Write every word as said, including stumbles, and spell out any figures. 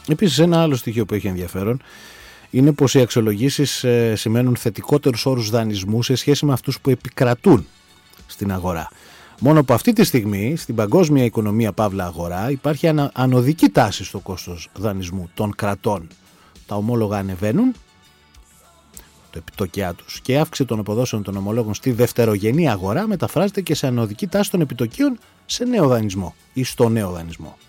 Επίσης, ένα άλλο στοιχείο που έχει ενδιαφέρον είναι πως οι αξιολογήσεις ε, σημαίνουν θετικότερους όρους δανεισμού σε σχέση με αυτούς που επικρατούν στην αγορά. Μόνο που αυτή τη στιγμή στην παγκόσμια οικονομία παύλα αγορά υπάρχει ανα, ανωδική τάση στο κόστος δανεισμού των κρατών. Τα ομόλογα ανεβαίνουν, το επιτόκια τους, και η αύξηση των αποδόσεων των ομολόγων στη δευτερογενή αγορά μεταφράζεται και σε ανωδική τάση των επιτοκίων σε νέο δανεισμό ή στο νέο δανεισμό.